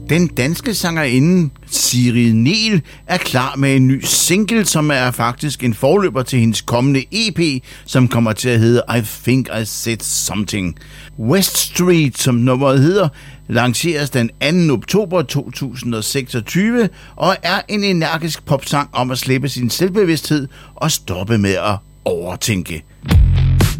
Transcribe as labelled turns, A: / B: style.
A: Den danske sangerinde Siri Neel er klar med en ny single, som er faktisk en forløber til hendes kommende EP, som kommer til at hedde I Think I Said Something. West Street, som nummeret hedder, lanceres den 2. oktober 2026 og er en energisk popsang om at slippe sin selvbevidsthed og stoppe med at overtænke.